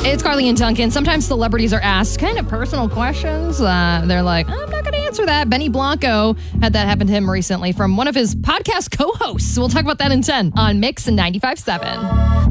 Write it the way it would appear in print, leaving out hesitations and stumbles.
It's Carly and Duncan. Sometimes celebrities are asked kind of personal questions. They're like, I'm not going to answer that. Benny Blanco had that happen to him recently from one of his podcast co-hosts. We'll talk about that in 10 on Mix and 95.7.